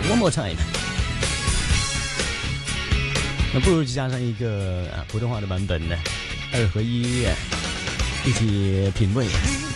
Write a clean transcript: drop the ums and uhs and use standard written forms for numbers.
One more time。那不如就加上一个普通话的版本呢，2合1，一起品味。